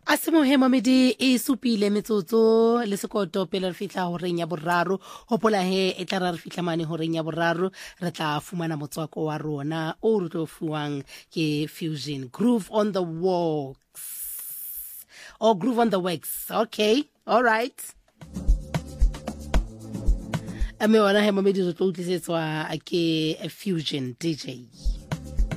A se mo hemamedi e supile metsotso le sekoto pele re fihla ho reng ya boraro hopola he e tla re fihla mane ho reng ya boraro re tla fumana motswako wa rona o re tlo fuwang ke Fusion Groove on the Works or Groove on the Works. Okay, all right. A me ona hemamedi re tlo utlisetswa ke Fusion DJ.